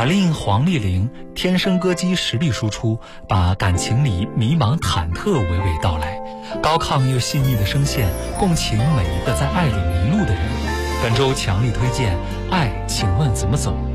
马令、黄丽玲天生歌姬实力输出，把感情里迷茫忐忑娓娓道来，高亢又细腻的声线，共情每一个在爱里迷路的人。本周强力推荐《爱，请问怎么走》。